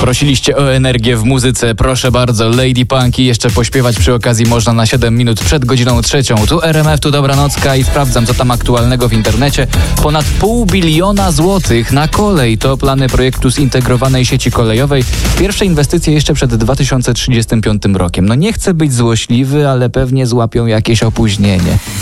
Prosiliście o energię w muzyce, proszę bardzo, Lady Punk i jeszcze pośpiewać przy okazji można na 7 minut przed godziną 3. Tu RMF, tu Dobranocka i sprawdzam, co tam aktualnego w internecie. Ponad 500 miliona złotych na kolej to plany projektu zintegrowanej sieci kolejowej. Pierwsze inwestycje jeszcze przed 2035 rokiem. No nie chcę być złośliwy, ale pewnie złapią jakieś opóźnienie.